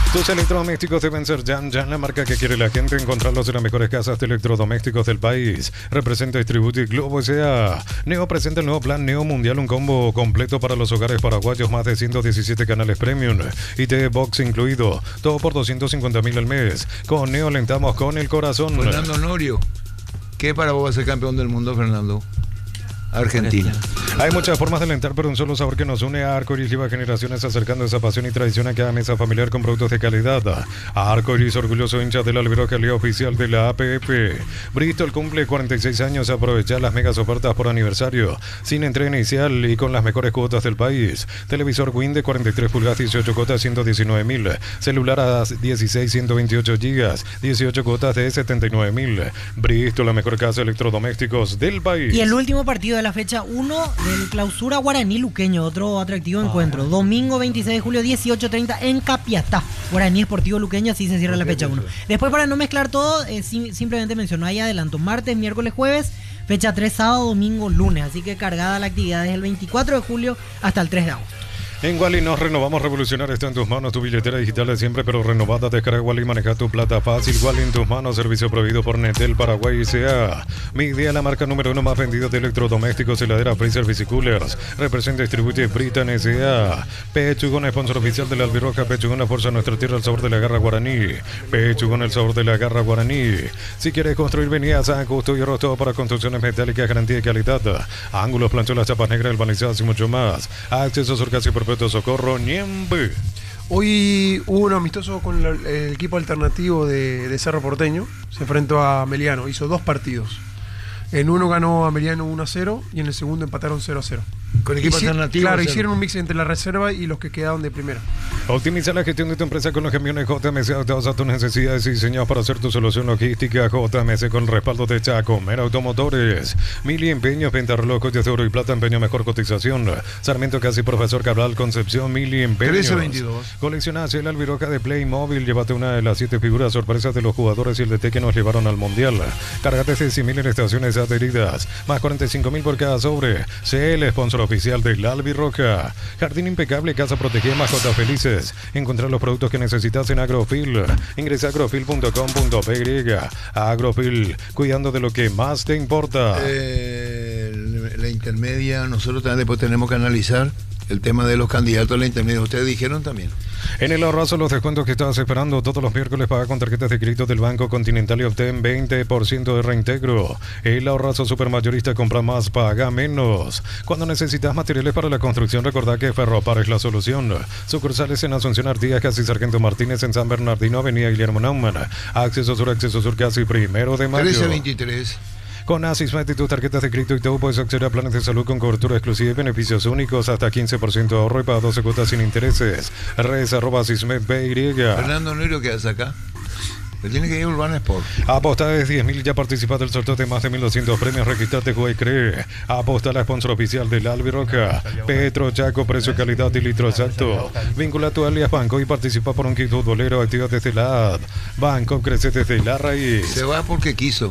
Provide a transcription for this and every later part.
Tus electrodomésticos deben ser Yan Yan, la marca que quiere la gente. Encontrarlos en las mejores casas de electrodomésticos del país. Representa Distributi Globo S.A. Neo presenta el nuevo plan Neo Mundial, un combo completo para los hogares paraguayos, más de 117 canales premium y TV Box incluido. Todo por 250.000 al mes. Con Neo alentamos con el corazón. Fernando Honorio, ¿qué para vos va a ser campeón del mundo, Fernando? Argentina. Hay muchas formas de alentar, pero un solo sabor que nos une a Arcoiris. Lleva generaciones acercando esa pasión y tradición a cada mesa familiar con productos de calidad. Arcoiris, orgulloso hincha de la Albiroca, liga oficial de la APF. Bristol cumple 46 años. Aprovecha las megas ofertas por aniversario, sin entrega inicial y con las mejores cuotas del país. Televisor Win de 43 pulgadas, 18 cuotas, 119.000. Celular a 16, 128 gigas, 18 cuotas de 79.000. Bristol, la mejor casa de electrodomésticos del país. Y el último partido de la fecha 1 del Clausura Guaraní Luqueño, otro atractivo encuentro. Domingo 26 de julio, 18:30 en Capiatá. Guaraní Esportivo Luqueño, así se cierra la fecha 1. Después, para no mezclar todo, simplemente mencionó ahí adelanto. Martes, miércoles, jueves, fecha 3, sábado, domingo, lunes. Así que cargada la actividad desde el 24 de julio hasta el 3 de agosto. En Wally nos renovamos, revolucionar está en tus manos, tu billetera digital de siempre pero renovada. Descarga Wally y maneja tu plata fácil. Wally en tus manos, servicio proveído por Netel Paraguay S.A. Mi idea, la marca número 1 más vendida de electrodomésticos, heladera, freezer, Coolers. Representa y distribuye Britan S.A. Pechugón, sponsor oficial de la Albiroca. Pechugón, la fuerza de nuestra tierra, el sabor de la garra guaraní. Pechugón, el sabor de la garra guaraní. Si quieres construir, venía a San Justo y Rosto para construcciones metálicas, garantía de calidad. Ángulos, plancholas, chapas negras, albanizadas y mucho más. Acceso Surcasi Perpetuo Socorro, Niembe. Hoy hubo un amistoso con el equipo alternativo de Cerro Porteño. Se enfrentó a Meliano, hizo 2 partidos. En uno ganó a Meliano 1-0 y en el segundo empataron 0-0. Con equipo alternativo. Claro, hicieron un mix entre la reserva y los que quedaron de primera. Optimiza la gestión de tu empresa con los camiones JMC adaptados a tus necesidades y diseñados para hacer tu solución logística. JMC con respaldo de Chacomer Automotores. Mili Empeños, venta relojes de oro y plata, empeño mejor cotización. Sarmiento Casi Profesor Cabral, Concepción, Mili Empeños. 1322. Colecciona el Albiroca de Playmobil. Llévate una de las 7 figuras sorpresas de los jugadores y el DT que nos llevaron al Mundial. Cargate de 100.000 en estaciones adheridas. Más 45.000 por cada sobre. Sé el sponsor oficial de la Albiroca. Jardín impecable, casa protegida, mascotas felices. Encontrar los productos que necesitas en Agrofil. Ingresa a agrofil.com.py. Agrofil, cuidando de lo que más te importa. La intermedia, nosotros también después tenemos que analizar el tema de los candidatos a la intermedia. Ustedes dijeron también. En el ahorrazo, los descuentos que estabas esperando todos los miércoles, paga con tarjetas de crédito del Banco Continental y obtén 20% de reintegro. El ahorrazo supermayorista, compra más, paga menos. Cuando necesitas materiales para la construcción, recordá que Ferropar es la solución. Sucursales en Asunción Artigas, Casi Sargento Martínez, en San Bernardino, Avenida Guillermo Naumann. Acceso Sur, Casi 1 de mayo. 1323. Con Asismet y tus tarjetas de crédito y todo puedes acceder a planes de salud con cobertura exclusiva y beneficios únicos, hasta 15% de ahorro y para 12 cuotas sin intereses. Redes @Asismet.by. Fernando Honorio, ¿qué hace acá? Le tiene que ir a Urbana Sport. Aposta de 10.000, ya participaste del sorteo de más de 1.200 premios. Registrate, juega y cree. Aposta, la sponsor oficial de la Albiroca. Petro Chaco, precio, calidad y litro exacto. Vincula tu alias Banco y participa por un kit futbolero. Activa desde la app. Banco, crece desde la raíz. Se va porque quiso.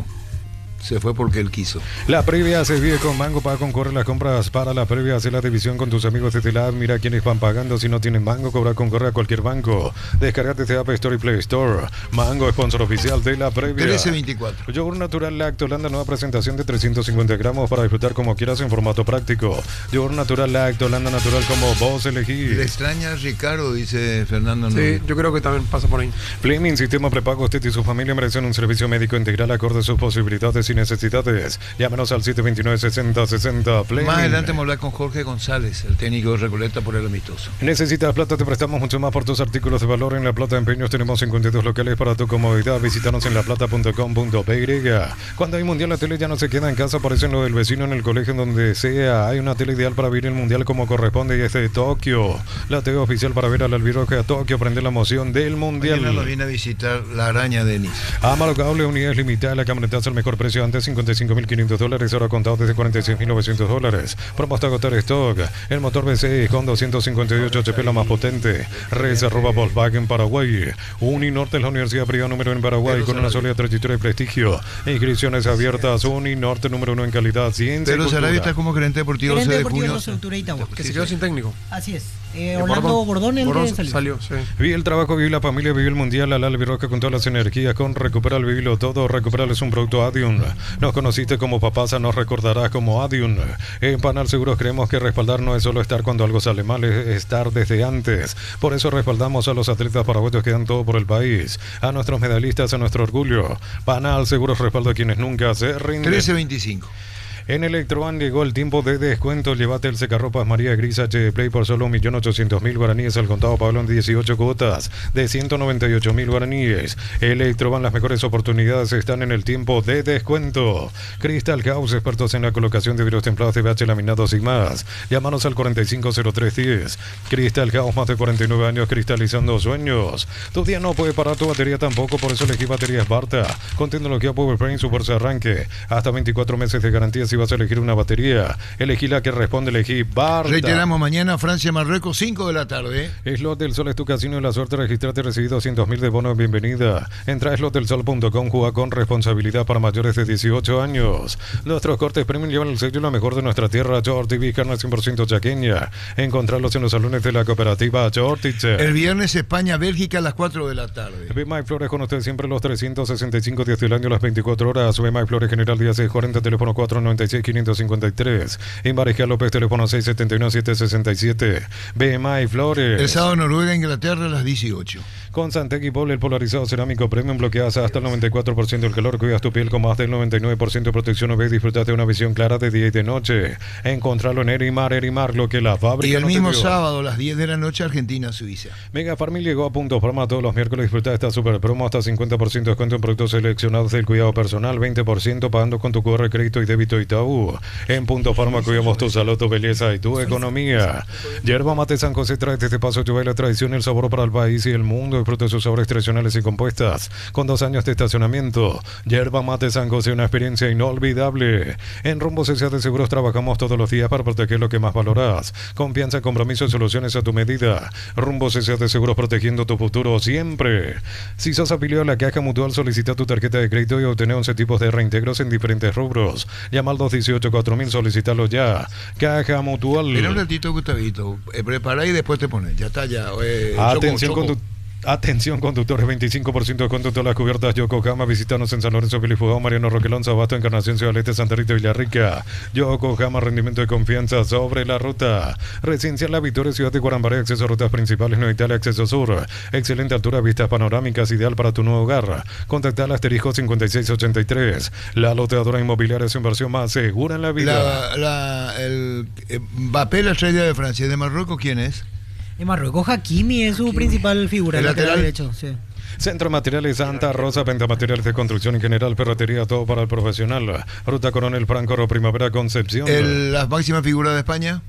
Se fue porque él quiso. La previa se vive con Mango para concurrir las compras para la previa. Hacer la división con tus amigos desde la app. Mira quiénes van pagando. Si no tienen Mango, cobra concurre a cualquier banco. Descargate desde App Store y Play Store. Mango, sponsor oficial de la previa. 1324. Yogur natural Lacto Holanda, nueva presentación de 350 gramos para disfrutar como quieras en formato práctico. Yogur natural Lacto Holanda, natural como vos elegís. Le extraña a Ricardo, dice Fernando. Sí, yo creo que también pasa por ahí. Fleming, sistema prepago. Usted y su familia merecen un servicio médico integral acorde a sus posibilidades y necesidades. Llámenos al 729-6060. Fleming. Más adelante vamos a hablar con Jorge González, el técnico de Recoleta, por el amistoso. ¿Necesitas plata? Te prestamos mucho más por tus artículos de valor. En La Plata Empeños tenemos 52 locales para tu comodidad. Visítanos en laplata.com.py. Cuando hay mundial, la tele ya no se queda en casa, aparece en lo del vecino, en el colegio, en donde sea. Hay una tele ideal para vivir el mundial como corresponde y es de Tokio. La TV oficial para ver a la Albiroca a Tokio, aprender la emoción del mundial. Mañana nos viene a visitar la araña Denis. Amaro Cable, unidades limitadas. La camioneta al mejor precio, antes $55.500, ahora contado desde $46.900. Promo hasta agotar stock. El motor V6 con 258 HP, la más potente. Res @Volkswagen Paraguay. Uninorte es la universidad privada número 1 en Paraguay, con una sólida trayectoria y prestigio. Inscripciones abiertas. Uninorte número 1 en calidad, ciencia y Pero cultura. Sarabia está como gerente deportivo Gerente 12 de deportivo junio. de Estructura Itagua. Que se quedó sin técnico. Así es. Orlando Bordón, el Bordón que salió. salió, sí. Vive el trabajo, vive la familia, vive el mundial, Alal Birroca con todas las energías, con Recuperal, vivilo todo. Recuperal es un producto Adium. Nos conociste como Papasa, nos recordarás como Adium. En Panal Seguros creemos que respaldar no es solo estar cuando algo sale mal, es estar desde antes. Por eso respaldamos a los atletas paraguayos que dan todo por el país, a nuestros medallistas, a nuestro orgullo. Panal Seguros respalda a quienes nunca se rinden. 13.25. En Electroan llegó el tiempo de descuento. Llévate el secarropas María Gris HD Play por solo 1.800.000 guaraníes al contado, Pablo, en 18 cuotas de 198.000 guaraníes. Electroan, las mejores oportunidades están en el tiempo de descuento. Crystal House, expertos en la colocación de vidrios templados de BH laminados y más. Llámanos al 450310. Crystal House, más de 49 años cristalizando sueños. Tu día no puede parar, tu batería tampoco, por eso elegí baterías Barta. Con tecnología PowerPrint, su fuerza de arranque. Hasta 24 meses de garantía. Si vas a elegir una batería, elegí la que responde, elegí Barta. Reiteramos, mañana Francia-Marruecos, 5 de la tarde. Slot del Sol es tu casino y la suerte. Registrate y recibí 200.000 de bono de bienvenida. Entra a slotdelsol.com, juega con responsabilidad para mayores de 18 años. Nuestros cortes premium llevan el sello lo mejor de nuestra tierra. Short TV, carne 100% chaqueña. Encontrarlos en los salones de la cooperativa Shortitzer. El viernes España-Bélgica a las 4 de la tarde. Bema y Flores con usted siempre los 365 días del año, las 24 horas. Bema y Flores, General Díaz de 40, teléfono 496-553. En Barejía López, teléfono 671-767. Bema y Flores. El sábado Noruega-Inglaterra a las 18. Con Santec Pol, el polarizado cerámico premium, bloqueas hasta el 94% del calor, cuidas tu piel con más del 99% de protección UV y disfrutas de una visión clara de día y de noche. Encontralo en Erimar, lo que la fábrica Y el no te mismo dio. sábado a las 10 de la noche Argentina-Suiza. Mega Farmil llegó a Punto Farma todos los miércoles. Disfruta de esta super promo, hasta 50% de descuento en productos seleccionados del cuidado personal, 20% pagando con tu QR crédito y débito Itaú. En Punto Farma cuidamos tu salud, tu belleza y tu economía. Yerba Mate San José trae desde Paso Chubay la tradición y el sabor para el país y el mundo. Disfruta de sus sabores tradicionales y compuestas con 2 años de estacionamiento. Yerba Mate San José, una experiencia inolvidable. En Rumbo Social de Seguros trabajamos todos los días para proteger lo que más valoras. Confianza, compromiso y soluciones a tu medida. Rumbo Social de Seguros, protegiendo tu futuro siempre. Si sos afiliado a la Caja Mutual, solicita tu tarjeta de crédito y obtener 11 tipos de reintegros en diferentes rubros. Llama al 218-4000, solicítalo ya. Caja Mutual. Espera un ratito, Gustavito. Prepara y después te pones. Ya está, ya. Atención, Choco. Atención, conductores, 25% de descuento en todas las cubiertas Yokohama. Visítanos en San Lorenzo, Filifugao, Mariano Roquelón, Sabasto, Encarnación, Ciudad Este, Santa Rita y Villarrica. Yokohama, rendimiento de confianza sobre la ruta. Residencial La Victoria, Ciudad de Guarambaré, acceso a rutas principales, Nueva Italia, acceso sur. Excelente altura, vistas panorámicas, ideal para tu nuevo hogar. Contacta al asterisco 5683. La loteadora inmobiliaria es su inversión más segura en la vida. El Mbappé, la estrella de Francia. ¿De Marruecos quién es? En Marruecos, Hakimi es su principal figura. ¿El lateral derecho, sí. Centro de Materiales Santa Rosa, venta materiales de construcción en general, ferretería, todo para el profesional. Ruta Coronel Franco, Primavera, Concepción. ¿La máxima figura de España?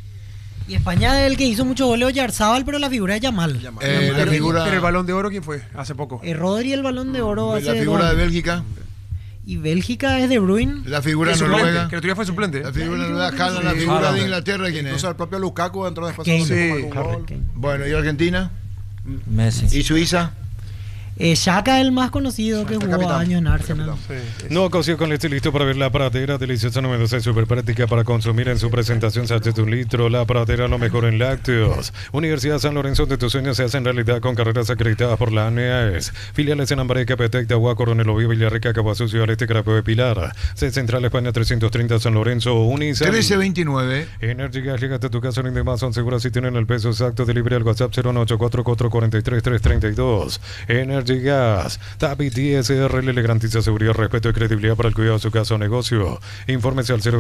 Y España es el que hizo mucho goleo, Yarzabal, pero la figura es Yamal. La figura... Pero el Balón de Oro, ¿quién fue? Hace poco. Rodri el Balón de Oro hace ¿La figura 2 de años. Bélgica? Y Bélgica es De Bruyne. ¿La figura Que suplente, noruega? que el otro día fue suplente. La figura noruega, Haaland, la figura de Inglaterra, ¿quién es? Incluso el propio Lukaku entró después Kane. de Sí, Kane. Bueno, ¿y Argentina? Messi. ¿Y Suiza? Xhaka es el más conocido que jugó capitán. años en Arsenal. Sí, No coció con leche listo para ver la pradera, deliciosa, novedosa y súper práctica para consumir en su presentación sachet de 1 litro. La pradera, lo mejor en lácteos. Universidad San Lorenzo, de tus sueños se hacen realidad con carreras acreditadas por la ANEAES. Filiales en Ambaré, Capetec, Tahuá, Coronel Oviedo, Villarrica, Caguazú, Ciudad Este, Carapeo de Pilar. Sede Central España 330, San Lorenzo, Unisal. 13.29. Energy Gas, llega hasta tu casa, rinde más, son seguras si tienen el peso exacto. Delivery al WhatsApp 01844433332. Energy Gas. Tapit ISRL le garantiza seguridad, respeto y credibilidad para el cuidado de su casa o negocio. Infórmese al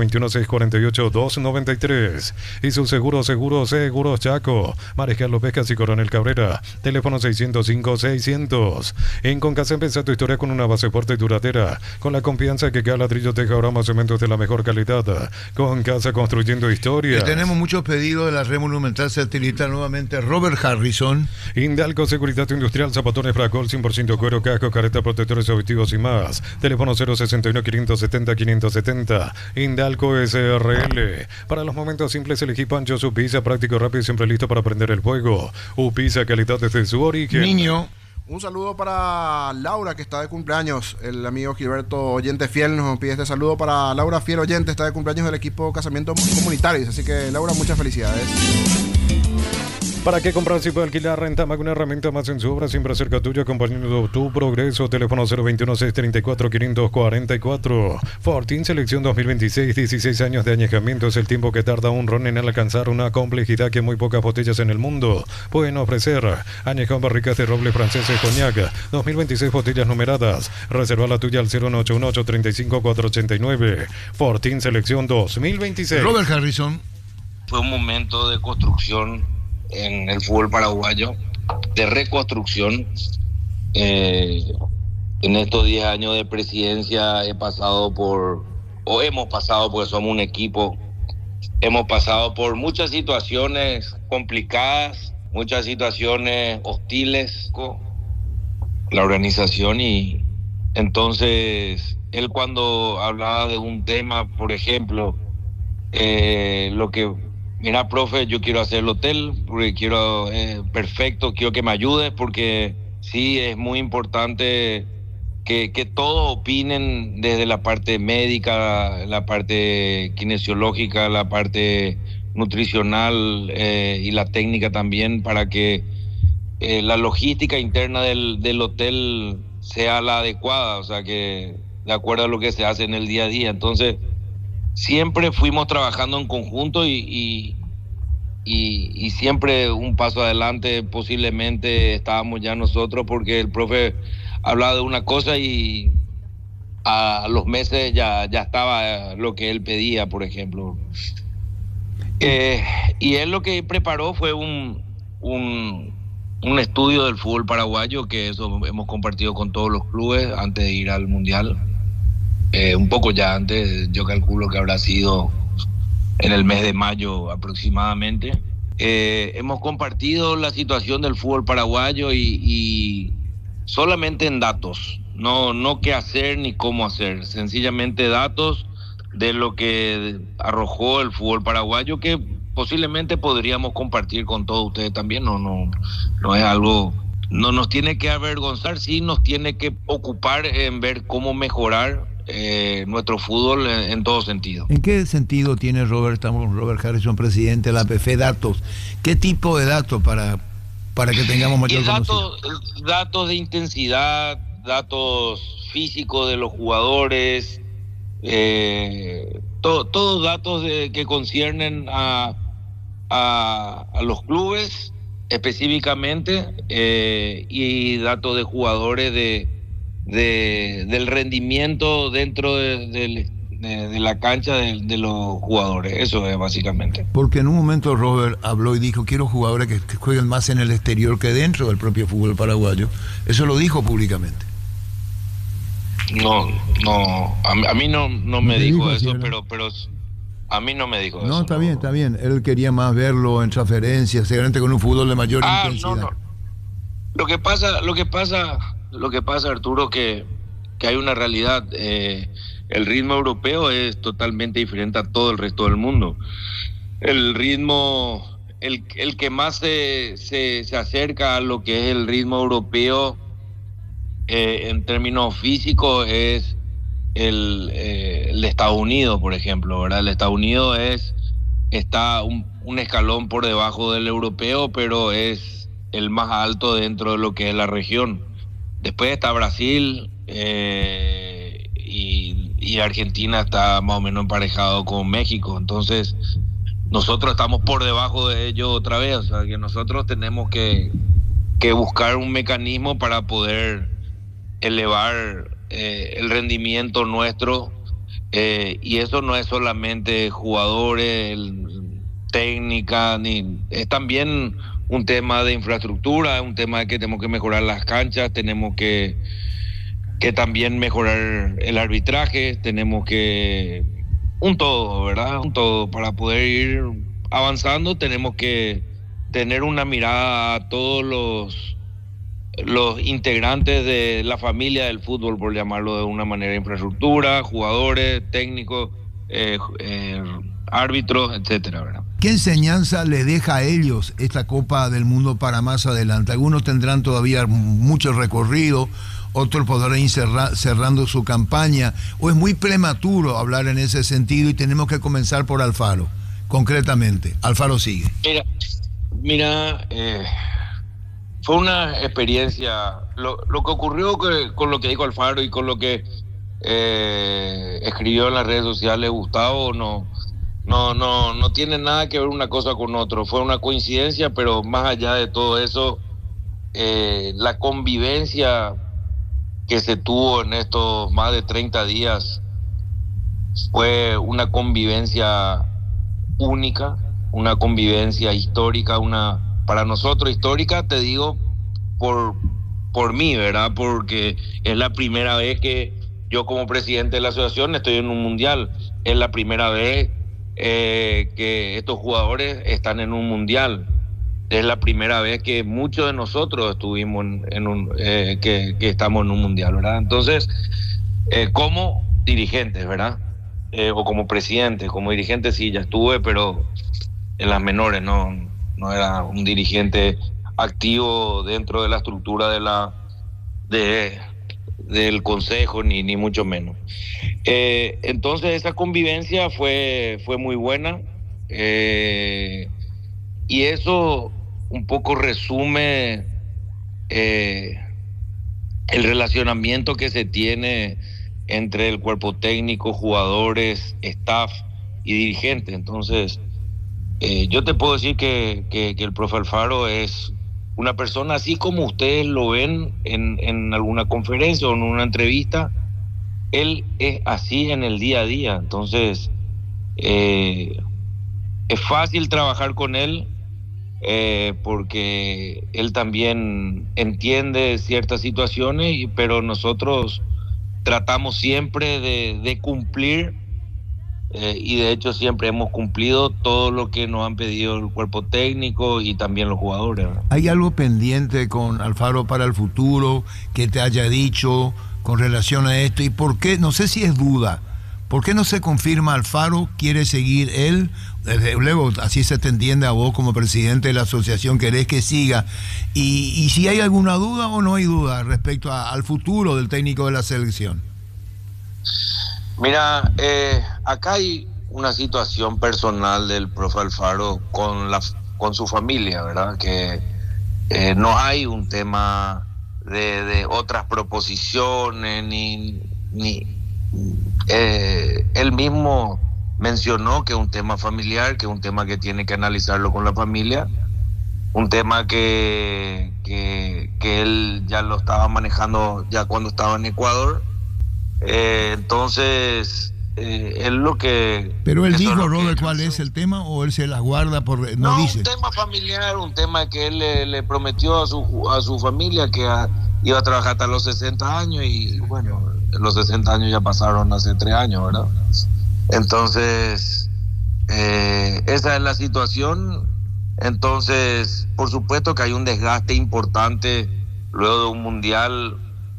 021-648-293. Y su Seguros Chaco. Marejal Los Pescas y Coronel Cabrera. Teléfono 605-600. En Concasa empieza tu historia con una base fuerte y duradera. Con la confianza que cada ladrillo teja ahora más cementos de la mejor calidad. Concasa, construyendo historias. Tenemos muchos pedidos de la red monumental satelital nuevamente. Robert Harrison. Indalco Seguridad Industrial, zapatones Fracol, 100% cuero, casco, careta, protectores auditivos y más. Teléfono 061-570-570. Indalco SRL. Para los momentos simples elegí Pancho, su pizza, práctico, rápido y siempre listo para prender el fuego. Pizza, calidad desde su origen. Niño. Un saludo para Laura, que está de cumpleaños. El amigo Gilberto, oyente fiel, nos pide este saludo para Laura, fiel oyente, está de cumpleaños del equipo Casamiento Comunitarios. Así que, Laura, muchas felicidades. ¿Para qué comprar si puede alquilar? Rentamac, una herramienta más en su obra, siempre cerca tuya, acompañando tu progreso. Teléfono 021-634-544. Fortin Selección 2026, 16 años de añejamiento es el tiempo que tarda un ron en alcanzar una complejidad que muy pocas botellas en el mundo pueden ofrecer. Añejado en barricas de roble franceses Cognac, 2026 botellas numeradas. Reserva la tuya al 01818-35489. Fortin Selección 2026. Robert Harrison. Fue un momento de construcción en el fútbol paraguayo, de reconstrucción. En estos 10 años de presidencia hemos pasado, porque somos un equipo, hemos pasado por muchas situaciones complicadas, muchas situaciones hostiles con la organización, y entonces él, cuando hablaba de un tema, por ejemplo, mira, profe, yo quiero hacer el hotel, porque quiero, perfecto, quiero que me ayudes, porque sí, es muy importante que todos opinen, desde la parte médica, la parte kinesiológica, la parte nutricional y la técnica también, para que la logística interna del hotel sea la adecuada, o sea, que de acuerdo a lo que se hace en el día a día. Entonces, siempre fuimos trabajando en conjunto y siempre un paso adelante. Posiblemente estábamos ya nosotros, porque el profe hablaba de una cosa y a los meses ya estaba lo que él pedía, por ejemplo. Y él lo que preparó fue un estudio del fútbol paraguayo, que eso hemos compartido con todos los clubes antes de ir al Mundial. Un poco ya antes, yo calculo que habrá sido en el mes de mayo aproximadamente. Hemos compartido la situación del fútbol paraguayo y solamente en datos, no qué hacer ni cómo hacer, sencillamente datos de lo que arrojó el fútbol paraguayo, que posiblemente podríamos compartir con todos ustedes también. No es algo, no nos tiene que avergonzar, sí nos tiene que ocupar en ver cómo mejorar nuestro fútbol en todo sentido. ¿En qué sentido tiene estamos con Robert Harrison, presidente de la APF, datos? ¿Qué tipo de datos para que tengamos mayor conocimiento? Datos de intensidad, datos físicos de los jugadores, todos datos que conciernen a los clubes específicamente, y datos de jugadores del rendimiento dentro de la cancha de los jugadores. Eso es básicamente. Porque en un momento Robert habló y dijo: quiero jugadores que jueguen más en el exterior que dentro del propio fútbol paraguayo. Eso lo dijo públicamente. No, a mí no me dijo eso, pero a mí no me dijo eso. No, está bien. Él quería más verlo en transferencias, seguramente con un fútbol de mayor intensidad. No. Lo que pasa, Arturo, que hay una realidad. El ritmo europeo es totalmente diferente a todo el resto del mundo. El ritmo, el que más se acerca a lo que es el ritmo europeo en términos físicos es el de Estados Unidos, por ejemplo, ¿verdad? El Estados Unidos está un escalón por debajo del europeo, pero es el más alto dentro de lo que es la región. Después está Brasil, y Argentina está más o menos emparejado con México. Entonces nosotros estamos por debajo de ellos otra vez. O sea, que nosotros tenemos que buscar un mecanismo para poder elevar el rendimiento nuestro, y eso no es solamente jugadores, técnica, es también un tema de infraestructura, es un tema de que tenemos que mejorar las canchas, tenemos que también mejorar el arbitraje, tenemos que un todo, ¿verdad? Un todo. Para poder ir avanzando tenemos que tener una mirada a todos los integrantes de la familia del fútbol, por llamarlo de una manera: infraestructura, jugadores, técnicos, árbitros, etcétera, ¿verdad? ¿Qué enseñanza le deja a ellos esta Copa del Mundo para más adelante? Algunos tendrán todavía mucho recorrido, otros podrán ir cerrando su campaña, o es muy prematuro hablar en ese sentido y tenemos que comenzar por Alfaro, concretamente. Alfaro sigue. Mira, fue una experiencia. Lo que ocurrió con lo que dijo Alfaro y con lo que escribió en las redes sociales Gustavo no tiene nada que ver una cosa con otro. Fue una coincidencia, pero más allá de todo eso, la convivencia que se tuvo en estos más de 30 días fue una convivencia única, una convivencia histórica, para nosotros histórica, te digo, por mí, ¿verdad? Porque es la primera vez que yo como presidente de la asociación estoy en un mundial. Es la primera vez que estos jugadores están en un mundial. Es la primera vez que muchos de nosotros estuvimos que estamos en un mundial, ¿verdad? Entonces, como dirigentes, ¿verdad? O como presidente, como dirigente sí, ya estuve, pero en las menores, no era un dirigente activo dentro de la estructura del consejo, ni mucho menos. Entonces esa convivencia fue muy buena, y eso un poco resume el relacionamiento que se tiene entre el cuerpo técnico, jugadores, staff y dirigentes. Entonces, yo te puedo decir que el profe Alfaro es una persona así como ustedes lo ven en alguna conferencia o en una entrevista. Él es así en el día a día. Entonces, es fácil trabajar con él, porque él también entiende ciertas situaciones, pero nosotros tratamos siempre de cumplir, y de hecho siempre hemos cumplido todo lo que nos han pedido el cuerpo técnico y también los jugadores, ¿verdad? ¿Hay algo pendiente con Alfaro para el futuro que te haya dicho con relación a esto? ¿Y por qué? No sé si es duda. ¿Por qué no se confirma Alfaro? ¿Quiere seguir él? Desde luego, así se te entiende a vos como presidente de la asociación, querés que siga. Y si hay alguna duda o no hay duda respecto al futuro del técnico de la selección. Mira, acá hay una situación personal del profe Alfaro con su familia, ¿verdad? Que no hay un tema de otras proposiciones, él mismo mencionó que es un tema familiar, que es un tema que tiene que analizarlo con la familia, un tema que él ya lo estaba manejando ya cuando estaba en Ecuador. Entonces, él lo que... Pero él dijo, Robert, ¿cuál es el tema? ¿O él se las guarda por...? No dice. Un tema familiar, un tema que él le prometió a su familia, que iba a trabajar hasta los 60 años, y bueno, los 60 años ya pasaron hace 3 años, ¿verdad? Entonces, esa es la situación. Entonces, por supuesto que hay un desgaste importante luego de un mundial,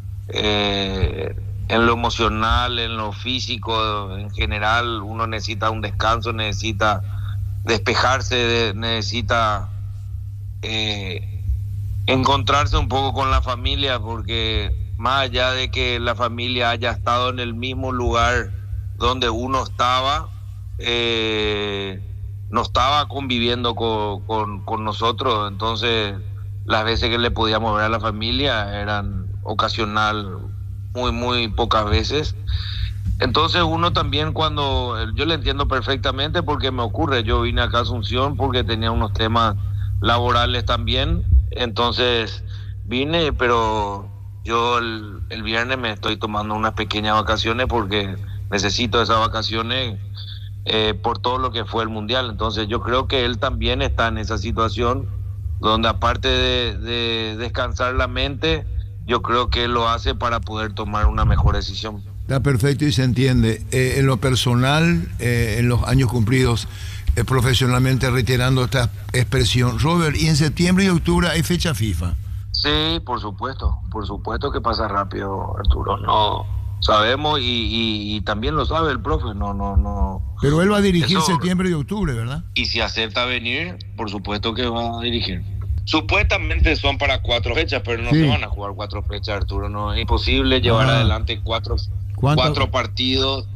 en lo emocional, en lo físico, en general. Uno necesita un descanso, necesita despejarse, necesita encontrarse un poco con la familia, porque más allá de que la familia haya estado en el mismo lugar donde uno estaba, no estaba conviviendo con nosotros. Entonces, las veces que le podíamos ver a la familia eran ocasional, muy pocas veces. Entonces uno también, yo le entiendo perfectamente, porque me ocurre, yo vine acá a Asunción porque tenía unos temas laborales también. Entonces vine, pero yo el viernes me estoy tomando unas pequeñas vacaciones porque necesito esas vacaciones, por todo lo que fue el mundial. Entonces yo creo que él también está en esa situación donde, aparte de descansar la mente, yo creo que él lo hace para poder tomar una mejor decisión. Está perfecto y se entiende. En lo personal, en los años cumplidos, profesionalmente, reiterando esta expresión, Robert, ¿y en septiembre y octubre hay fecha FIFA? Sí, por supuesto que pasa rápido, Arturo. No sabemos, y también lo sabe el profe. No. Pero él va a dirigir septiembre y octubre, ¿verdad? Y si acepta venir, por supuesto que va a dirigir. Supuestamente son para 4 fechas, pero no se van a jugar 4 fechas, Arturo. No, es imposible llevar adelante cuatro partidos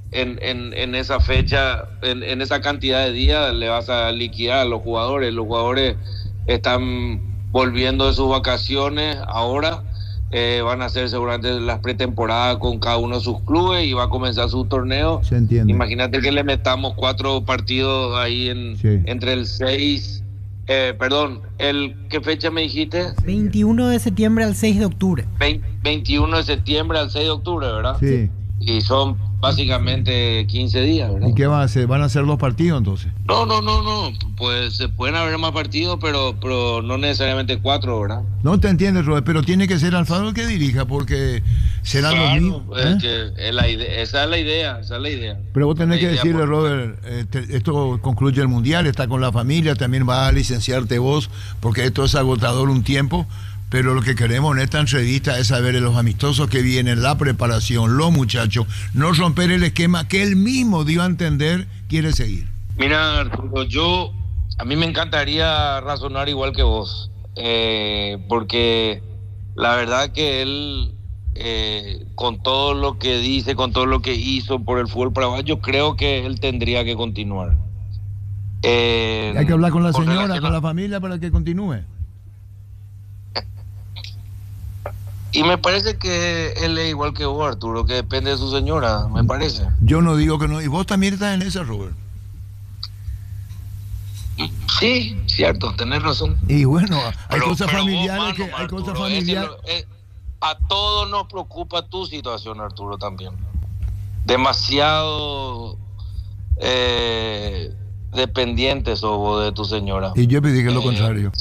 en esa fecha, en esa cantidad de días, le vas a liquidar a los jugadores. Los jugadores están volviendo de sus vacaciones ahora, van a hacer seguramente las pretemporadas con cada uno de sus clubes y va a comenzar su torneo. Se entiende. Imagínate que le metamos 4 partidos ahí entre el 6, ¿qué fecha me dijiste? 21 de septiembre al 6 de octubre. 21 de septiembre al 6 de octubre, ¿verdad? Sí. Y son básicamente 15 días, ¿verdad? ¿Y qué van a hacer? ¿Van a hacer 2 partidos entonces? No. Pues se pueden haber más partidos, pero no necesariamente 4, ¿verdad? No te entiendes, Robert, pero tiene que ser Alfaro el que dirija, porque serán los mismos. Esa es la idea. Pero vos tenés que decirle, por... Robert, esto concluye el Mundial, está con la familia, también vas a licenciarte vos, porque esto es agotador un tiempo. Pero lo que queremos en esta entrevista es saber de los amistosos que vienen, la preparación, los muchachos, no romper el esquema que él mismo dio a entender quiere seguir. Mira, Arturo, a mí me encantaría razonar igual que vos, porque la verdad que él, con todo lo que dice, con todo lo que hizo por el fútbol paraguayo, creo que él tendría que continuar. Hay que hablar con la señora, con la familia para que continúe. Y me parece que él es igual que vos, Arturo, que depende de su señora, me parece. Yo no digo que no. Y vos también estás en esa, Robert. Sí, cierto, tenés razón. Y bueno, hay Pero cosas familiares vos, que... mano, Hay cosas Arturo, familiares... a todos nos preocupa tu situación, Arturo, también. Demasiado dependiente sos vos de tu señora. Y yo pedí que lo contrario.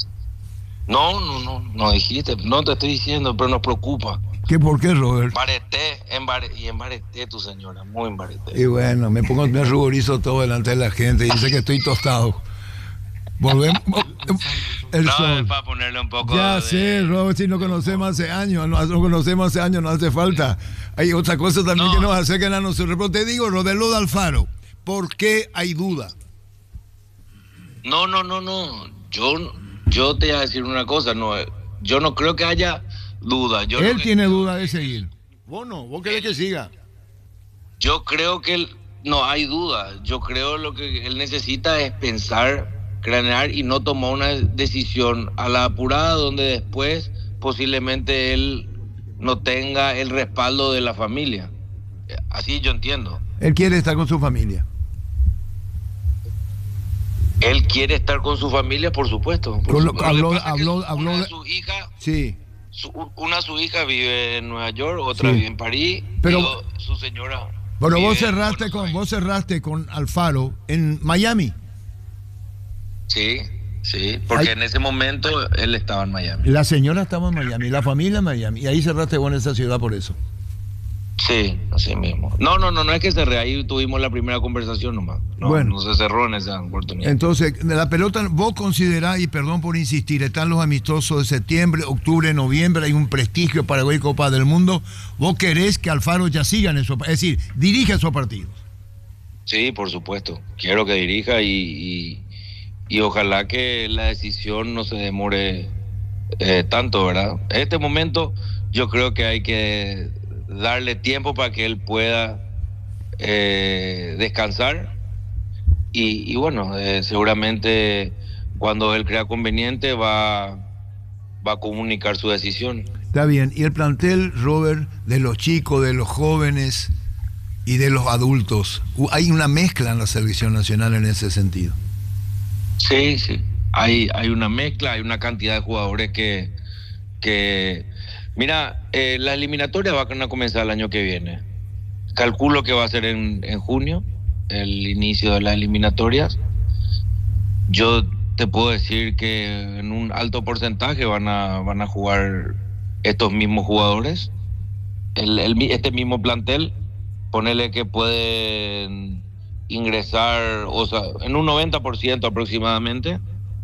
No dijiste, no te estoy diciendo, pero nos preocupa. ¿Qué por qué, Robert? Embareté tu señora, muy embareté. Y bueno, me ruborizo todo delante de la gente y dice que estoy tostado. Volvemos. El sol. Es para ponerle un poco ya sé, Robert, si no conocemos hace años, no hace falta. Hay otra cosa también que nos acercan a nosotros. Pero te digo, Robert, lo de Alfaro, ¿por qué hay duda? No. Yo te voy a decir una cosa, yo no creo que haya duda. Él tiene duda de seguir. Vos no, vos querés que siga. Yo creo que no hay duda. Yo creo lo que él necesita es pensar, cranear y no tomar una decisión a la apurada donde después posiblemente él no tenga el respaldo de la familia. Así yo entiendo. Él quiere estar con su familia. Él quiere estar con su familia, por supuesto. Habló una de de sus hijas. Sí. Una de sus hijas vive en Nueva York, otra vive en París. Pero su señora. Bueno, vos cerraste con Alfaro en Miami. Sí, porque en ese momento él estaba en Miami. La señora estaba en Miami, la familia en Miami, y ahí cerraste vos en esa ciudad por eso. Sí, así mismo. No es que cerré, ahí tuvimos la primera conversación nomás. No se cerró en esa oportunidad. Entonces, la pelota, vos considerás, y perdón por insistir, están los amistosos de septiembre, octubre, noviembre, hay un prestigio Paraguay Copa del Mundo. ¿Vos querés que Alfaro ya siga en eso? Es decir, dirija esos partidos. Sí, por supuesto. Quiero que dirija y ojalá que la decisión no se demore tanto, ¿verdad? En este momento yo creo que hay que darle tiempo para que él pueda descansar y bueno, seguramente cuando él crea conveniente va a comunicar su decisión. Está bien, y el plantel, Robert, de los chicos, de los jóvenes y de los adultos, hay una mezcla en la selección nacional en ese sentido. Sí, hay una mezcla, hay una cantidad de jugadores que mira, las eliminatorias van a comenzar el año que viene. Calculo que va a ser en junio, el inicio de las eliminatorias. Yo te puedo decir que en un alto porcentaje van a jugar estos mismos jugadores. Este mismo plantel, ponele que pueden ingresar, o sea, en un 90% aproximadamente.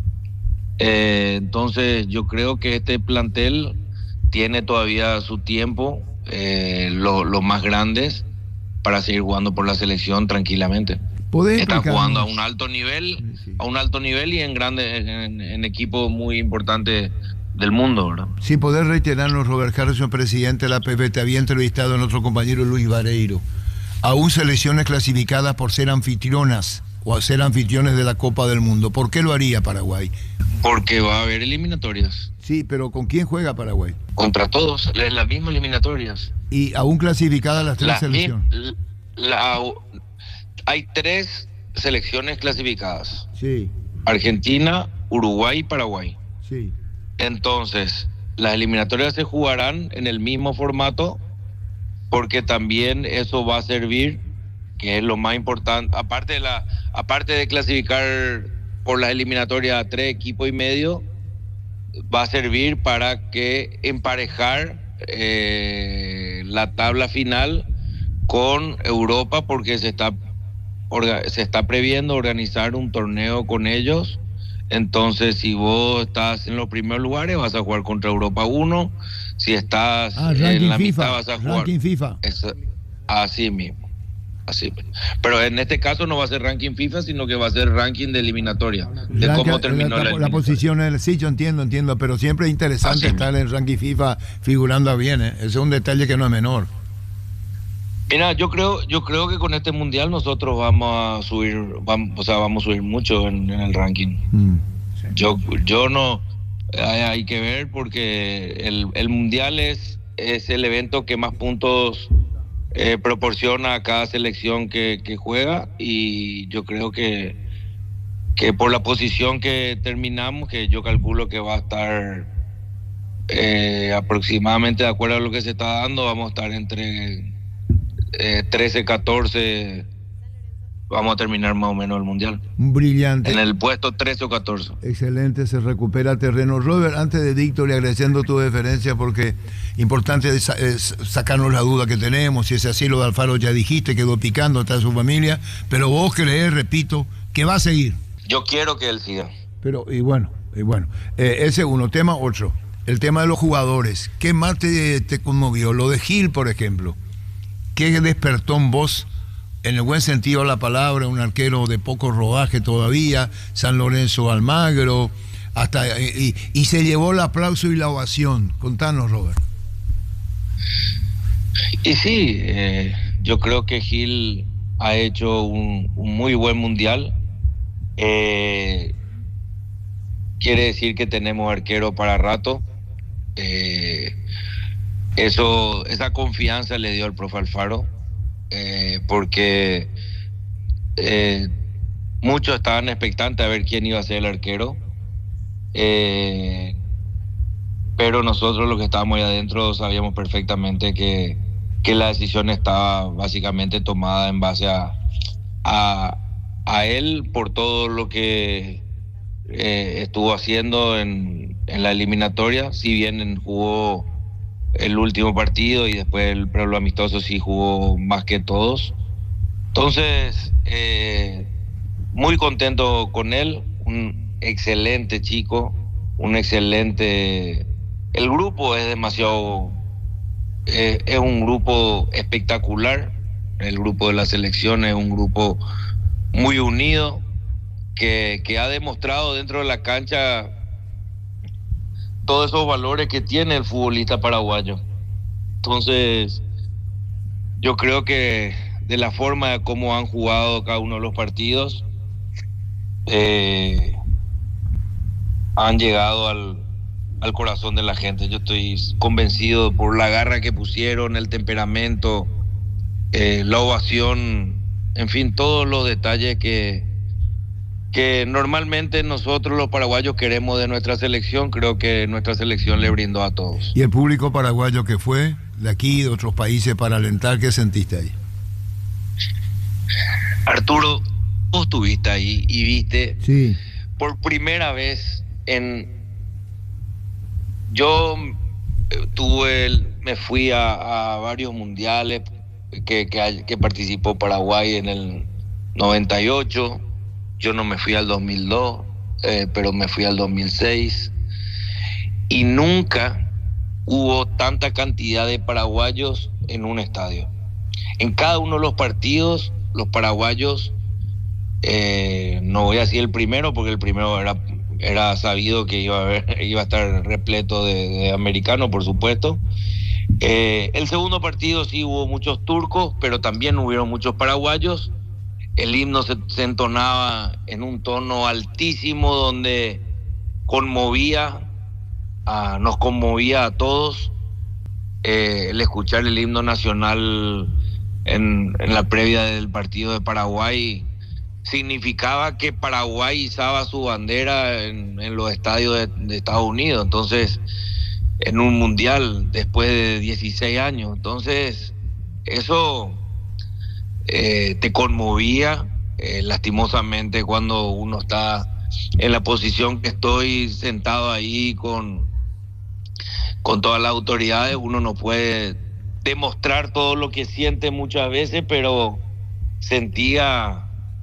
Entonces yo creo que este plantel tiene todavía su tiempo, los más grandes, para seguir jugando por la selección tranquilamente. Están jugando a un alto nivel, y en equipos muy importantes del mundo, ¿verdad? Sí, poder reiterarnos, Robert Harrison, presidente de la APP, te había entrevistado a nuestro compañero Luis Vareiro. aún selecciones clasificadas por ser anfitrionas o a ser anfitriones de la Copa del Mundo. ¿Por qué lo haría Paraguay? Porque va a haber eliminatorias. Sí, pero ¿con quién juega Paraguay? Contra todos, las mismas eliminatorias. Y aún clasificadas las tres selecciones. Hay 3 selecciones clasificadas. Sí, Argentina, Uruguay y Paraguay. sí. Entonces, las eliminatorias se jugarán en el mismo formato porque también eso va a servir, que es lo más importante, aparte de clasificar por las eliminatorias a 3 equipos y medio, va a servir para que emparejar la tabla final con Europa, porque se está previendo organizar un torneo con ellos. Entonces, si vos estás en los primeros lugares, vas a jugar contra Europa 1. Si estás en la mitad, vas a jugar. Ranking FIFA. Así mismo. Pero en este caso no va a ser ranking FIFA, sino que va a ser ranking de eliminatoria, de cómo terminó la posición. Sí, yo entiendo, pero siempre es interesante estar en el ranking FIFA figurando bien. Ese es un detalle que no es menor. Mira, yo creo que con este mundial nosotros vamos a subir mucho en el ranking. Sí. Yo no, hay que ver, porque el mundial es el evento que más puntos proporciona a cada selección que juega, y yo creo que por la posición que terminamos, que yo calculo que va a estar aproximadamente, de acuerdo a lo que se está dando, vamos a estar entre 13, 14, vamos a terminar más o menos el mundial. Brillante. En el puesto 13 o 14. Excelente, se recupera terreno. Robert, antes de Víctor, le agradeciendo tu deferencia, porque importante es sacarnos la duda que tenemos. Si es así, lo de Alfaro ya dijiste, quedó picando, está su familia, pero vos creés, repito, que va a seguir. Yo quiero que él siga. Pero, y bueno. Ese uno. Tema 8. El tema de los jugadores. ¿Qué más te conmovió? Lo de Gil, por ejemplo. ¿Qué despertó en vos, en el buen sentido de la palabra, un arquero de poco rodaje todavía, San Lorenzo Almagro, y se llevó el aplauso y la ovación? Contanos, Robert. Y sí, yo creo que Gil ha hecho un muy buen mundial. Quiere decir que tenemos arquero para rato. Esa confianza le dio al profe Alfaro, porque muchos estaban expectantes a ver quién iba a ser el arquero, pero nosotros, los que estábamos ahí adentro, sabíamos perfectamente que la decisión estaba básicamente tomada en base a él, por todo lo que estuvo haciendo en la eliminatoria. Si bien jugó el último partido y después el previo amistoso, sí jugó más que todos. Entonces, muy contento con él, un excelente chico, el grupo es demasiado, es un grupo espectacular. El grupo de la selección es un grupo muy unido, que ha demostrado dentro de la cancha todos esos valores que tiene el futbolista paraguayo. Entonces, yo creo que de la forma de cómo han jugado cada uno de los partidos, han llegado al corazón de la gente. Yo estoy convencido por la garra que pusieron, el temperamento, la ovación, en fin, todos los detalles que normalmente nosotros los paraguayos queremos de nuestra selección. Creo que nuestra selección le brindó a todos. ¿Y el público paraguayo que fue, de aquí, de otros países, para alentar, qué sentiste ahí? Arturo, vos estuviste ahí y viste, sí, por primera vez yo me fui a varios mundiales que participó Paraguay en el 98. Yo no me fui al 2002, pero me fui al 2006, y nunca hubo tanta cantidad de paraguayos en un estadio. En cada uno de los partidos, los paraguayos, no voy a decir el primero, porque el primero era sabido que iba a estar repleto de americanos, por supuesto, El segundo partido sí hubo muchos turcos, pero también hubieron muchos paraguayos. El himno se entonaba en un tono altísimo donde nos conmovía a todos. El escuchar el himno nacional en la previa del partido de Paraguay significaba que Paraguay izaba su bandera en los estadios de Estados Unidos. Entonces, en un mundial después de 16 años. Entonces, eso te conmovía. Lastimosamente, cuando uno está en la posición que estoy, sentado ahí con todas las autoridades, uno no puede demostrar todo lo que siente muchas veces, pero sentía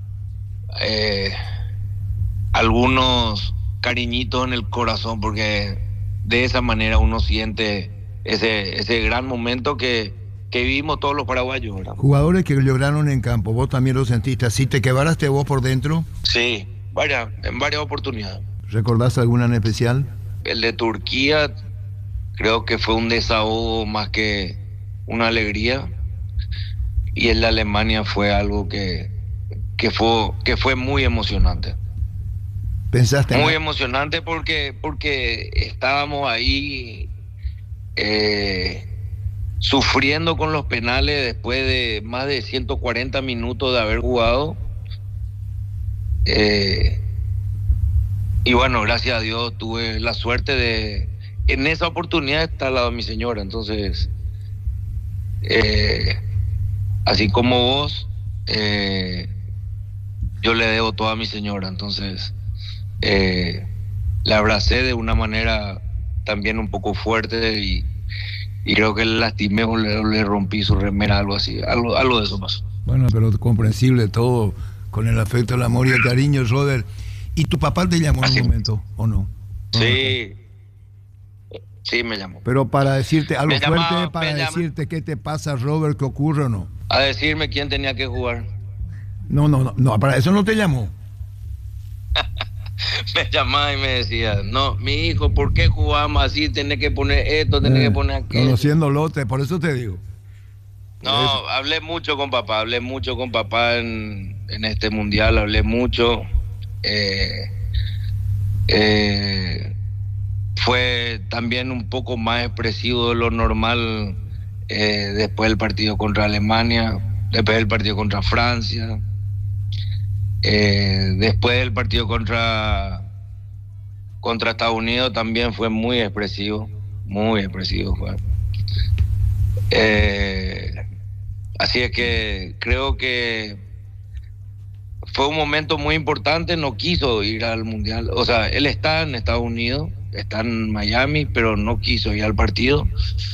algunos cariñitos en el corazón, porque de esa manera uno siente ese gran momento que vivimos todos los paraguayos, ¿verdad? Jugadores que lograron en campo, vos también lo sentiste, ¿así te quebraste vos por dentro? Sí, en varias oportunidades. ¿Recordás alguna en especial? El de Turquía creo que fue un desahogo más que una alegría, y el de Alemania fue algo que fue muy emocionante. ¿Pensaste muy emocionante porque estábamos ahí sufriendo con los penales después de más de 140 minutos de haber jugado, y bueno, gracias a Dios tuve la suerte de en esa oportunidad estar al lado de mi señora. Entonces, así como vos, yo le debo todo a mi señora. Entonces, la abracé de una manera también un poco fuerte, y creo que le lastimé o le rompí su remera, algo así, algo de eso pasó. Bueno, pero comprensible todo, con el afecto, el amor y el cariño, Robert. ¿Y tu papá te llamó en un momento, o no? Sí, me llamó. Pero para decirte algo fuerte, llamaba, para decirte qué te pasa, Robert, qué ocurre o no. A decirme quién tenía que jugar. No, para eso no te llamó. Me llamaba y me decía, no, mi hijo, ¿por qué jugamos así? Tenés que poner esto, tenés que poner aquello. Conociéndolo, por eso te digo. No, hablé mucho con papá en este mundial, hablé mucho. Fue también un poco más expresivo de lo normal después del partido contra Alemania, después del partido contra Francia, después del partido contra Estados Unidos también fue muy expresivo fue. Así es que creo que fue un momento muy importante. No quiso ir al mundial, o sea, él está en Estados Unidos, está en Miami, pero no quiso ir al partido.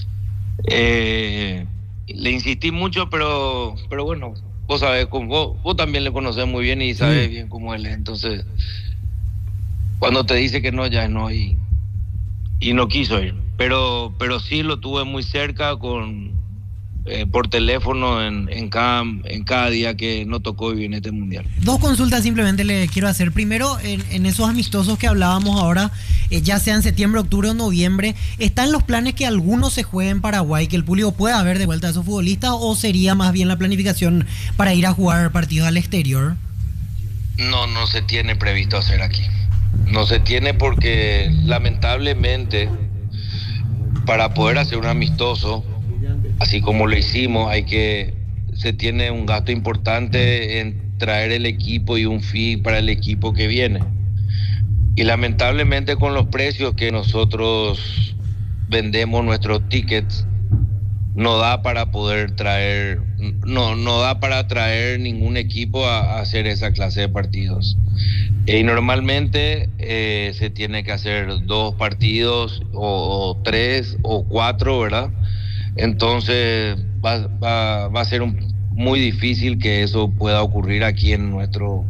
Le insistí mucho, pero bueno, vos sabés, vos también le conocés muy bien y sabés bien cómo él es. Entonces, cuando te dice que no, ya es no, y no quiso ir. Pero sí lo tuve muy cerca por teléfono en cada día que no tocó vivir en este mundial. Dos consultas simplemente le quiero hacer. Primero, en esos amistosos que hablábamos ahora, ya sea en septiembre, octubre o noviembre, ¿están los planes que algunos se jueguen en Paraguay, que el público pueda ver de vuelta a esos futbolistas, o sería más bien la planificación para ir a jugar partidos al exterior? No se tiene previsto hacer aquí. No se tiene porque lamentablemente para poder hacer un amistoso, así como lo hicimos, se tiene un gasto importante en traer el equipo y un fee para el equipo que viene. Y lamentablemente con los precios que nosotros vendemos nuestros tickets, no da para poder traer, no da para traer ningún equipo a hacer esa clase de partidos. Y normalmente se tiene que hacer 2 partidos o 3 o 4, ¿verdad? Entonces va a ser muy difícil que eso pueda ocurrir aquí en nuestro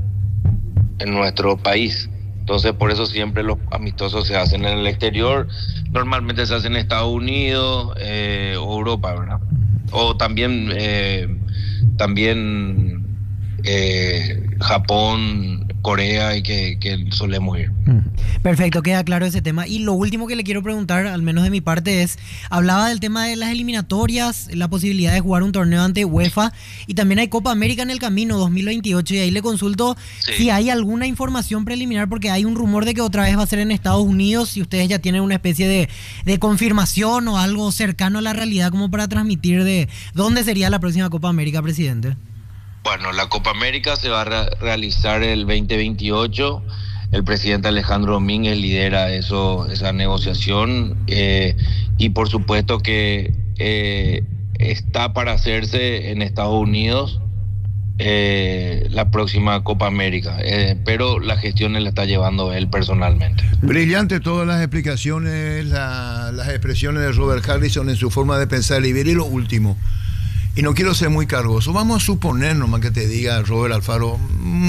país. Entonces por eso siempre los amistosos se hacen en el exterior. Normalmente se hacen en Estados Unidos o Europa, ¿verdad? O también Japón, Corea y que solemos ir. Perfecto, queda claro ese tema. Y lo último que le quiero preguntar, al menos de mi parte, es, hablaba del tema de las eliminatorias, la posibilidad de jugar un torneo ante UEFA, y también hay Copa América en el camino 2028, y ahí le consulto si hay alguna información preliminar, porque hay un rumor de que otra vez va a ser en Estados Unidos, si ustedes ya tienen una especie de confirmación o algo cercano a la realidad como para transmitir de dónde sería la próxima Copa América, presidente. Bueno, la Copa América se va a realizar el 2028. El presidente Alejandro Domínguez lidera esa negociación, y por supuesto que está para hacerse en Estados Unidos la próxima Copa América, pero la gestión la está llevando él personalmente. Brillante todas las explicaciones, las expresiones de Robert Harrison en su forma de pensar. Y veré lo último. Y no quiero ser muy cargoso. Vamos a suponer nomás que te diga Robert Alfaro,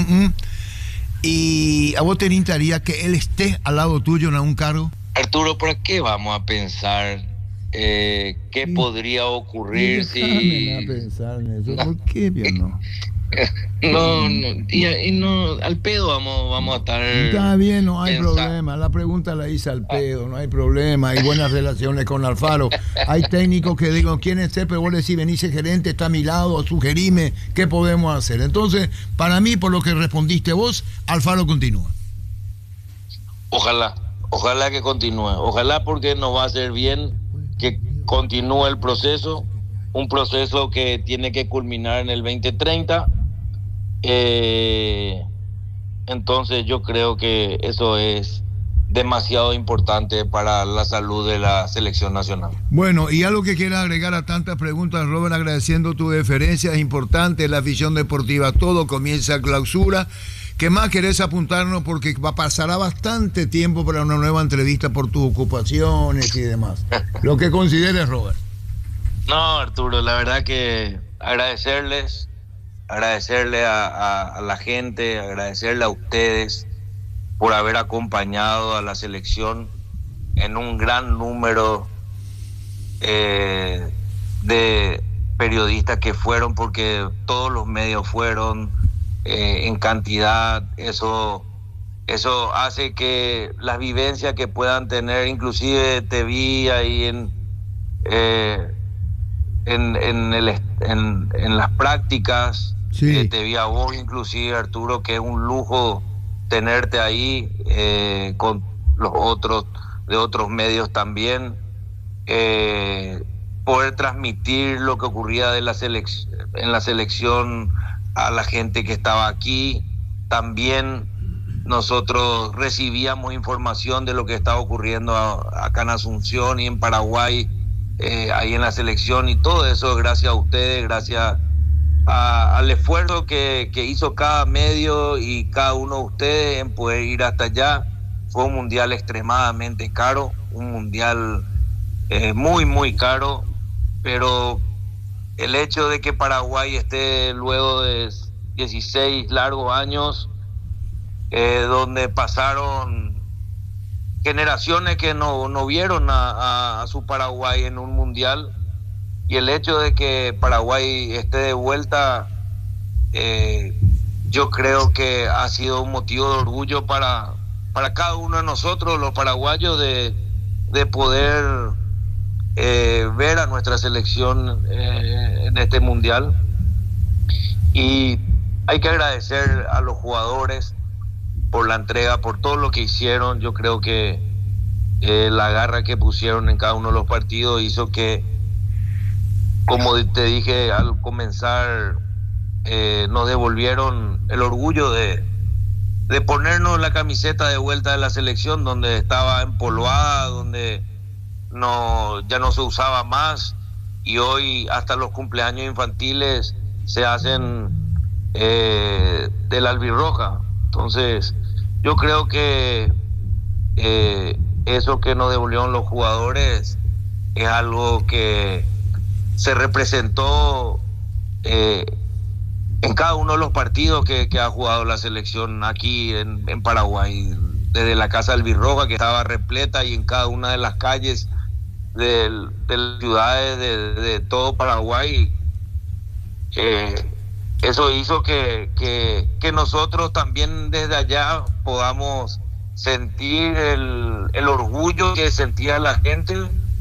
y a vos te interesa que él esté al lado tuyo en algún cargo. Arturo, ¿por qué vamos a pensar qué podría ocurrir si... a pensar en eso. ¿Por qué, no? No, al pedo vamos a estar... Está bien, no hay pensando. problema. La pregunta la hice al pedo, no hay problema. Hay buenas relaciones con Alfaro. Hay técnicos que digo, ¿quién ser? Pero vos le decís, venís el gerente, está a mi lado, sugerime qué podemos hacer. Entonces, para mí, por lo que respondiste vos, Alfaro continúa. Ojalá que continúe. Ojalá, porque nos va a hacer bien que continúe el proceso. Un proceso que tiene que culminar en el 2030. Entonces yo creo que eso es demasiado importante para la salud de la selección nacional. Bueno, y algo que quieras agregar a tantas preguntas, Robert, agradeciendo tu deferencia. Es importante la afición deportiva, todo comienza clausura. ¿Qué más querés apuntarnos? Porque pasará bastante tiempo para una nueva entrevista por tus ocupaciones y demás. Lo que consideres, Robert. No, Arturo, la verdad que agradecerle a la gente, agradecerle a ustedes por haber acompañado a la selección en un gran número de periodistas que fueron, porque todos los medios fueron en cantidad. Eso hace que las vivencias que puedan tener, inclusive te vi ahí en las prácticas, sí. Te vi a vos inclusive, Arturo, que es un lujo tenerte ahí, con los otros de otros medios también, poder transmitir lo que ocurría en la selección a la gente que estaba aquí. También nosotros recibíamos información de lo que estaba ocurriendo acá en Asunción y en Paraguay, ahí en la selección, y todo eso gracias a ustedes, gracias al esfuerzo que hizo cada medio y cada uno de ustedes en poder ir hasta allá. Fue un mundial extremadamente caro, un mundial muy muy caro, pero el hecho de que Paraguay esté luego de 16 largos años, donde pasaron generaciones que no vieron a su Paraguay en un mundial, y el hecho de que Paraguay esté de vuelta, yo creo que ha sido un motivo de orgullo para cada uno de nosotros, los paraguayos, de poder ver a nuestra selección en este mundial. Y hay que agradecer a los jugadores por la entrega, por todo lo que hicieron. Yo creo que la garra que pusieron en cada uno de los partidos hizo que, como te dije al comenzar, nos devolvieron el orgullo de ponernos la camiseta de vuelta de la selección, donde estaba empolvada, donde ya no se usaba más, y hoy hasta los cumpleaños infantiles se hacen de la albirroja. Entonces yo creo que eso que nos devolvieron los jugadores es algo que se representó en cada uno de los partidos que ha jugado la selección aquí en Paraguay, desde la Casa Albirroja, que estaba repleta, y en cada una de las calles de las ciudades de todo Paraguay, Eso hizo que nosotros también desde allá podamos sentir el orgullo que sentía la gente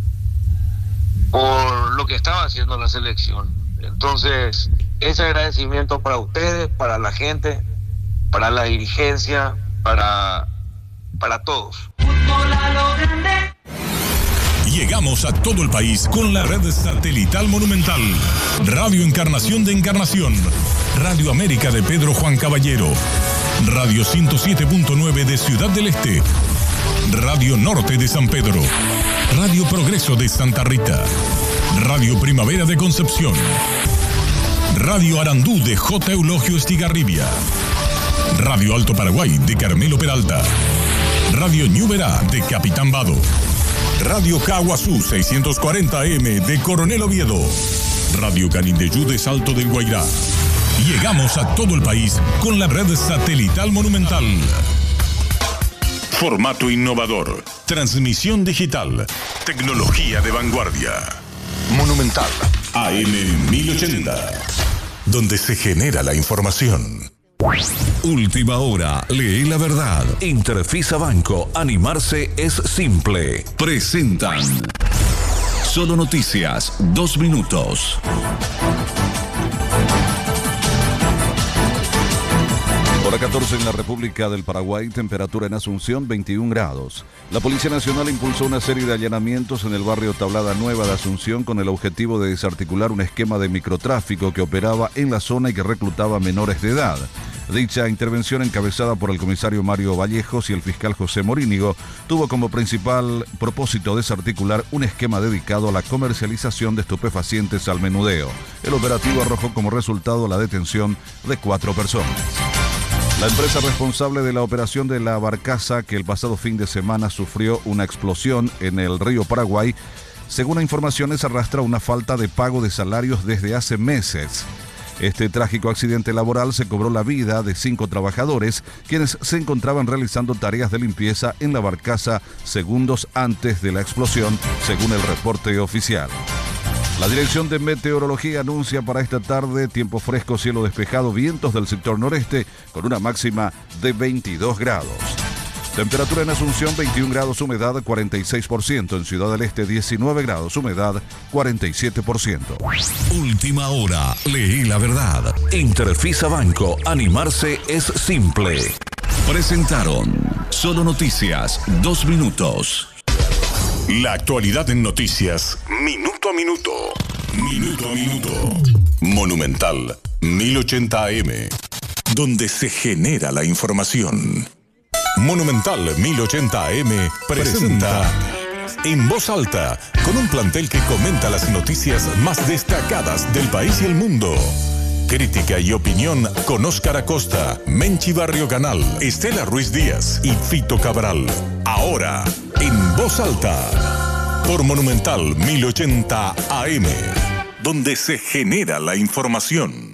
por lo que estaba haciendo la selección. Entonces, ese agradecimiento para ustedes, para la gente, para la dirigencia, para todos. Llegamos a todo el país con la red satelital Monumental. Radio Encarnación de Encarnación. Radio América de Pedro Juan Caballero. Radio 107.9 de Ciudad del Este. Radio Norte de San Pedro. Radio Progreso de Santa Rita. Radio Primavera de Concepción. Radio Arandú de J. Eulogio Estigarribia. Radio Alto Paraguay de Carmelo Peralta. Radio Ñuberá de Capitán Vado. Radio Caguazú 640M de Coronel Oviedo. Radio Canindeyú de Salto del Guairá. Llegamos a todo el país con la red satelital Monumental. Formato innovador. Transmisión digital. Tecnología de vanguardia. Monumental. AM 1080. Donde se genera la información. Última hora, lee la verdad. Interfisa Banco, animarse es simple. Presentan Solo Noticias, 2 minutos. Hora 14 en la República del Paraguay, temperatura en Asunción 21 grados. La Policía Nacional impulsó una serie de allanamientos en el barrio Tablada Nueva de Asunción con el objetivo de desarticular un esquema de microtráfico que operaba en la zona y que reclutaba menores de edad. Dicha intervención, encabezada por el comisario Mario Vallejos y el fiscal José Morínigo, tuvo como principal propósito desarticular un esquema dedicado a la comercialización de estupefacientes al menudeo. El operativo arrojó como resultado la detención de 4 personas. La empresa responsable de la operación de la barcaza que el pasado fin de semana sufrió una explosión en el río Paraguay, según informaciones, arrastra una falta de pago de salarios desde hace meses. Este trágico accidente laboral se cobró la vida de 5 trabajadores, quienes se encontraban realizando tareas de limpieza en la barcaza segundos antes de la explosión, según el reporte oficial. La Dirección de Meteorología anuncia para esta tarde tiempo fresco, cielo despejado, vientos del sector noreste con una máxima de 22 grados. Temperatura en Asunción 21 grados, humedad 46%. En Ciudad del Este 19 grados, humedad 47%. Última hora, leí la verdad. Interfisa Banco, animarse es simple. Presentaron Solo Noticias, 2 minutos. La actualidad en noticias, minuto a minuto. Minuto a minuto. Monumental 1080 AM, donde se genera la información. Monumental 1080 AM presenta En Voz Alta, con un plantel que comenta las noticias más destacadas del país y el mundo. Crítica y opinión con Óscar Acosta, Menchi Barrio Canal, Estela Ruiz Díaz y Fito Cabral. Ahora, En Voz Alta, por Monumental 1080 AM, donde se genera la información.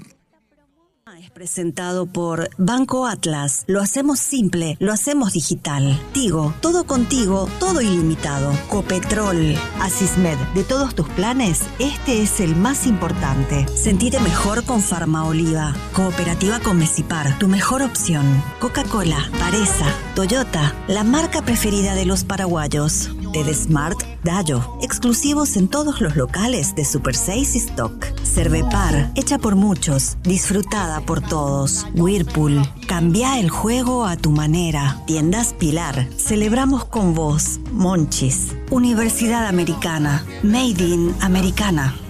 Presentado por Banco Atlas. Lo hacemos simple, lo hacemos digital. Tigo, todo contigo, todo ilimitado. Copetrol, Asismed, de todos tus planes, este es el más importante. Sentite mejor con Farmaoliva. Cooperativa con Mesipar, tu mejor opción. Coca-Cola, Paresa, Toyota, la marca preferida de los paraguayos. TEDsmart, Dayo, exclusivos en todos los locales de Super 6 y Stock. Cervepar, hecha por muchos, disfrutada por todos. Whirlpool, cambia el juego a tu manera. Tiendas Pilar, celebramos con vos. Monchis, Universidad Americana, Made in Americana.